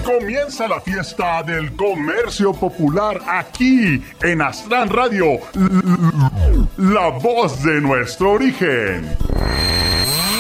Comienza la fiesta del comercio popular aquí en Aztlán Radio, la voz de nuestro origen.